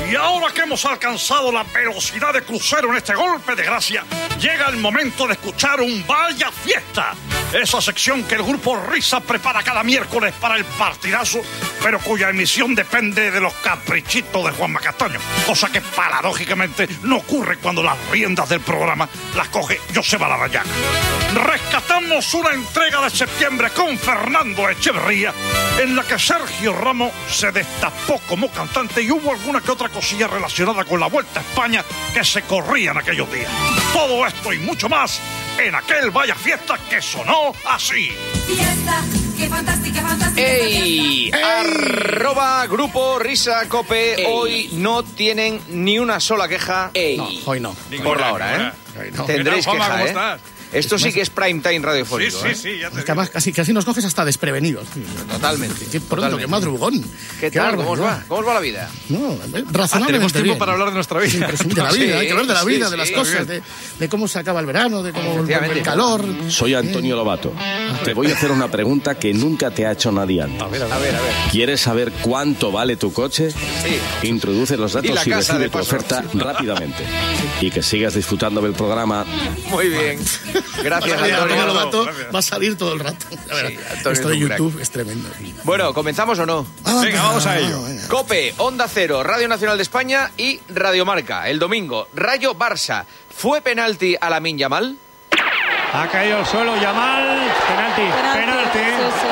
Y ahora que hemos alcanzado la velocidad de crucero en este golpe de gracia, llega el momento de escuchar un Vaya Fiesta. Esa sección que el Grupo Risa prepara cada miércoles para el partidazo, pero cuya emisión depende de los caprichitos de Juanma Castaño. Cosa que paradójicamente no ocurre cuando las riendas del programa las coge Joseba Larrañaga. Rescatamos una entrega de septiembre con Fernando Echeverría, en la que Sergio Ramos se destapó como cantante y hubo alguna que otra cosilla relacionada con la Vuelta a España que se corría en aquellos días. Todo esto y mucho más en aquel Vaya Fiesta que sonó así. Fiesta, qué fantástica, fantástica. ¡Ey! Arroba Grupo Risa Cope. Ey. Hoy no tienen ni una sola queja. Ey. No, hoy no. Por la hora, ¿eh? No. Tendréis ¿Qué tal, Juanma? queja, ¿Cómo ¿eh? estás? Esto sí que es prime time radiofónico, Sí, ya te Es que además casi nos coges hasta desprevenidos. Totalmente. Qué pronto, totalmente. qué madrugón. ¿Qué tal? ¿Cómo os barbaridad. va? ¿Cómo os va la vida? No, razonablemente tenemos tiempo bien. para hablar de nuestra vida. Sí, de la vida, hay que hablar de la vida, Sí, de las sí. cosas, de cómo se acaba el verano, de cómo Efectivamente. el calor. Soy Antonio Lobato. Te voy a hacer una pregunta que nunca te ha hecho nadie antes. A ver. ¿Quieres saber cuánto vale tu coche? Sí. Introduce los Y la datos y casa, recibe de tu paso. oferta rápidamente. Y que sigas disfrutando del programa. Muy bien. Gracias, Antonio Antonio. Lobato gracias. va a salir todo el rato. La verdad, Antonio esto de es un crack. YouTube es tremendo. Bueno, ¿comenzamos o no? Venga, vamos a ello. venga. Cope, Onda Cero, Radio Nacional de España y Radio Marca. El domingo, Rayo Barça. ¿Fue penalti a Lamine Yamal? Ha caído al suelo Yamal. Penalti.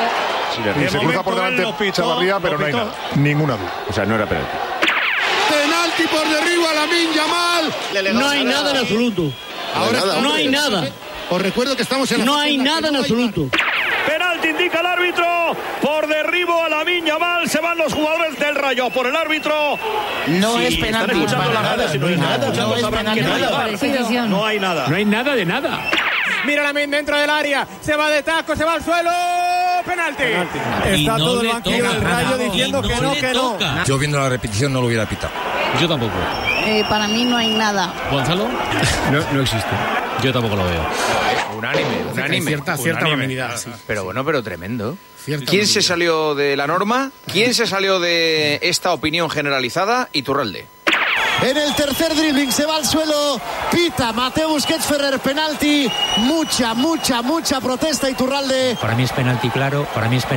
Y se cruza por delante Chavarría, pero no hay nada. Ninguna duda. O sea, no era penalti. Penalti por derribo a Lamine Yamal. No hay nada en absoluto. Ahora No hay nada. Os recuerdo que estamos en la No fase hay en la que nada en no hay absoluto. Penalti indica el árbitro. Por derribo a Lamine Yamal. Se van los jugadores del Rayo. Por el árbitro. No es Están penalti. escuchando Para las nada, redes. Si no hay nada. no es penalti. No hay nada. No hay nada de nada. Mira Lamine dentro del área. Se va de taco. Se va al suelo. Penalti. Está todo el banquillo del Rayo diciendo que no, que no. Yo viendo la repetición no lo hubiera pitado. Yo tampoco. Para mí no hay nada. ¿Gonzalo? No existe. Yo tampoco lo veo. Unánime. Cierta unanimidad, sí. Pero bueno, pero tremendo. Cierta ¿Quién se unanimidad. salió de la norma? ¿Quién se salió de esta opinión generalizada? Iturralde. En el tercer dribbling se va al suelo, pita Mateo Busquets Ferrer, penalti, mucha protesta Iturralde. Para mí es penalti claro,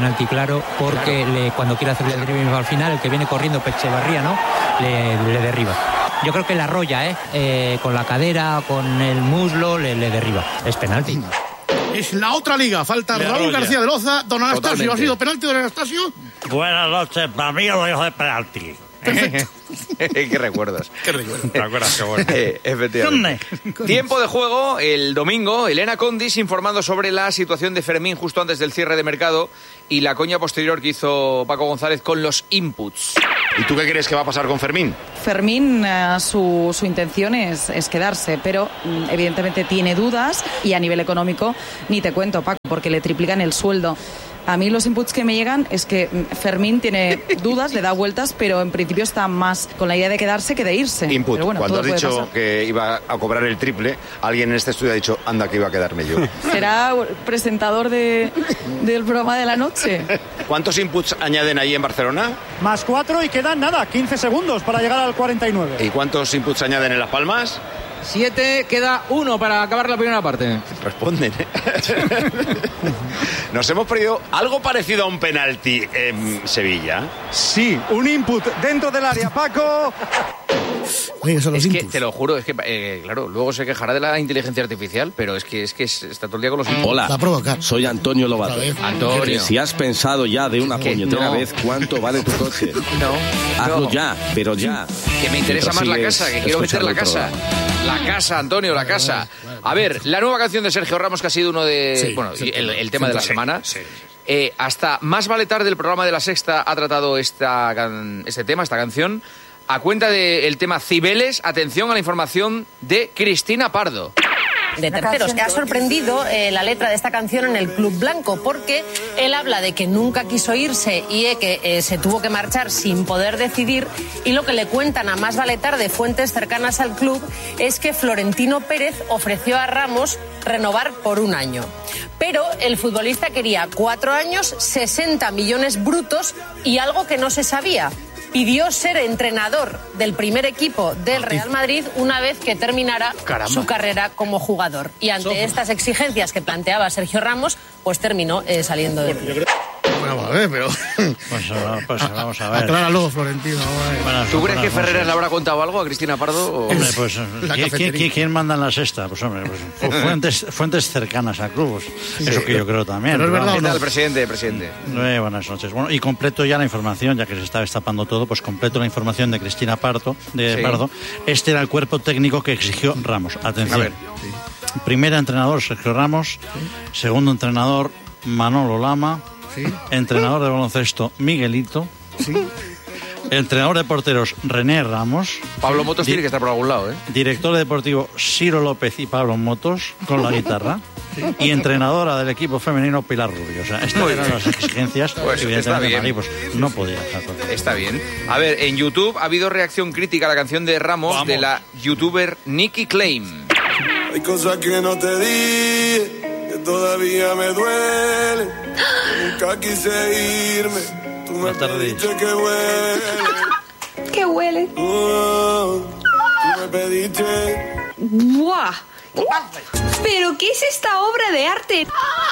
porque cuando quiere hacer el dribbling al final, el que viene corriendo Echeverría, ¿no? Le derriba. Yo creo que la arrolla, con la cadera, con el muslo, le derriba. Es penalti. Es la otra liga. Falta Raúl García de Loza. Don Anastasio, Totalmente. ¿ha sido penalti, don Anastasio? Buenas noches. Para mí lo dejo de penalti. ¿Qué recuerdas? Qué recuerdo. ¿Te acuerdas qué bueno? Efectivamente. Tiempo de juego, el domingo, Elena Condis informando sobre la situación de Fermín justo antes del cierre de mercado y la coña posterior que hizo Paco González con los inputs. ¿Y tú qué crees que va a pasar con Fermín? Fermín, su intención es quedarse, pero evidentemente tiene dudas y a nivel económico ni te cuento, Paco, porque le triplican el sueldo. A mí los inputs que me llegan es que Fermín tiene dudas, le da vueltas, pero en principio está más con la idea de quedarse que de irse. Input. Pero bueno, Cuando todo has puede dicho pasar. que iba a cobrar el triple, alguien en este estudio ha dicho, anda, que iba a quedarme yo. ¿Será presentador del programa de la noche? ¿Cuántos inputs añaden ahí en Barcelona? Más 4 y quedan 15 segundos para llegar al 49. ¿Y cuántos inputs añaden en Las Palmas? 7, queda 1 para acabar la primera parte. Responden, ¿eh? Nos hemos perdido algo parecido a un penalti en Sevilla. Sí, un input dentro del área, Paco. Oye, son los Es que, inputs. te lo juro, es que, claro, luego se quejará de la inteligencia artificial, pero es que está todo el día con los inputs. Hola, Va a provocar. soy Antonio Lobato. Otra vez. Antonio. Si has pensado ya de una Que puñetera no. vez cuánto vale tu coche, hazlo no. ya, pero ya. Que me interesa más la Mientras casa, que sigues quiero meter la escuchando el casa. programa. La casa, Antonio, la casa. A ver, la nueva canción de Sergio Ramos, que ha sido uno de... Sí, bueno, sí, el tema de la sí, semana. sí. Hasta Más vale tarde, el programa de La Sexta ha tratado este tema, esta canción. A cuenta del tema Cibeles, atención a la información de Cristina Pardo. De terceros, que ha sorprendido la letra de esta canción en el Club Blanco, porque él habla de que nunca quiso irse y que se tuvo que marchar sin poder decidir, y lo que le cuentan a Más vale tarde fuentes cercanas al club es que Florentino Pérez ofreció a Ramos renovar por 1 año. Pero el futbolista quería 4 años, 60 millones brutos y algo que no se sabía. pidió ser entrenador del primer equipo del Real Madrid una vez que terminara su carrera como jugador. Y ante estas exigencias que planteaba Sergio Ramos, pues terminó saliendo del club. Bueno, a ver, pero... Pues vamos a ver. Acláralo, Florentino. ¿Tú crees que Ferreras le habrá contado algo a Cristina Pardo? O... Hombre, pues, ¿quién manda en la sexta? Pues, hombre, fuentes cercanas a clubes. Sí, eso que yo creo también. Pero es verdad, ¿qué tal, presidente? Buenas noches. Bueno, y completo ya la información, ya que se está destapando todo, pues completo la información de Cristina Pardo. Este era el cuerpo técnico que exigió Ramos. Atención. A ver. Primer entrenador, Sergio Ramos. Sí. Segundo entrenador, Manolo Lama. Sí. Entrenador de baloncesto, Miguelito. Sí. Entrenador de porteros, René Ramos. Pablo Motos tiene que estar por algún lado, ¿eh? Director deportivo, Ciro López y Pablo Motos, con la guitarra. Sí. Y entrenadora del equipo femenino, Pilar Rubio. O sea, estas eran las exigencias pues que evidentemente Madrid pues, no podía dejar. Está bien. A ver, en YouTube ha habido reacción crítica a la canción de Ramos de la youtuber Nikki Claim. Hay cosas que no te di, que todavía me duele. Nunca quise irme. Tú me pediste que huele. ¿Qué huele? Tú me pediste. ¡Buah! ¿Pero qué es esta obra de arte?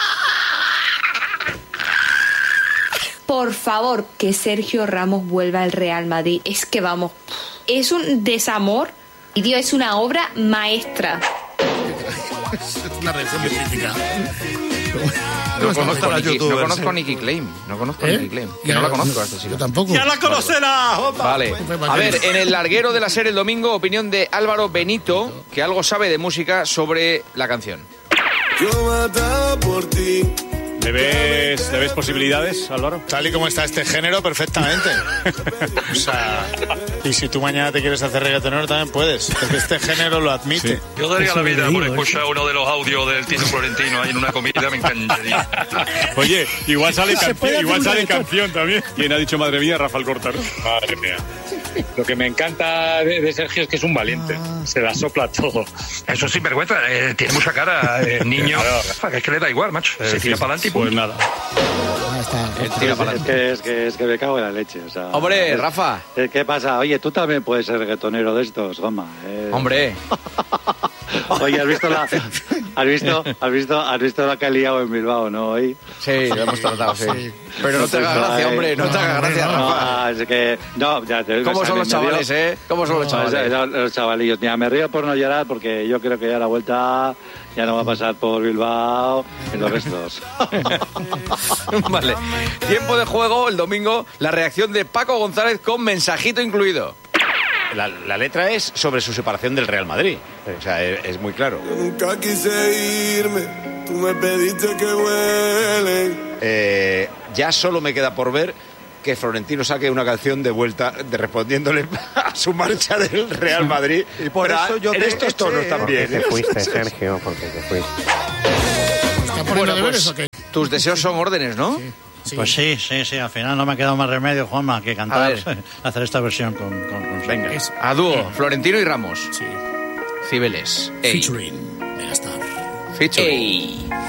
Por favor, que Sergio Ramos vuelva al Real Madrid. Es que vamos, es un desamor. Y Dios, es una obra maestra. Es una reacción muy crítica. No conozco a Nikki Claim. Que no la conozco. Yo tampoco. ¡Ya la conocerá! Vale. A ver, en el larguero de la serie el domingo, opinión de Álvaro Benito, que algo sabe de música sobre la canción. Yo mataba por ti. ¿Le ves posibilidades, Álvaro? Tal y como está este género, perfectamente. O sea, y si tú mañana te quieres hacer reggaetonero, también puedes. Porque este género lo admite. Sí. Yo daría la vida por escuchar uno de los audios del Tino Florentino ahí en una comida, me encantaría. Oye, igual sale canción también. ¿Quién ha dicho madre mía? Rafael Cortar. Madre mía. Lo que me encanta de Sergio es que es un valiente. Se la sopla todo. Eso es sinvergüenza. Tiene mucha cara, niño. Claro. Es que le da igual, macho. Se tira para adelante y pues nada. Es que me cago en la leche. O sea, hombre, Rafa. ¿Qué pasa? Oye, tú también puedes ser reggaetonero de estos, goma. Hombre. Oye, ¿has visto la que ha liado en Bilbao, no? Hoy. Sí, lo hemos tratado, sí. Pero no te hagas gracia, hombre. No te hagas gracia, Rafa. Es que... No, ya te... ¿Cómo son los chavales, ¿Cómo son los chavales? Los chavalillos. Mira, me río por no llorar porque yo creo que ya la vuelta ya no va a pasar por Bilbao en los restos. Vale. Tiempo de juego, el domingo, la reacción de Paco González con mensajito incluido. La letra es sobre su separación del Real Madrid. O sea, es muy claro. Yo nunca quise irme, tú me pediste que huele. Ya solo me queda por ver que Florentino saque una canción de vuelta respondiéndole a su marcha del Real Madrid. Y por eso yo en estos tonos también. ¿Por qué te fuiste, Sergio? ¿Por qué te fuiste? Bueno, pues tus deseos son órdenes, ¿no? Sí. Sí. Pues sí, al final no me ha quedado más remedio, Juanma, que cantar, hacer esta versión con venga, a dúo, Florentino y Ramos. Sí. Cibeles. Featuring Megastar. Featuring.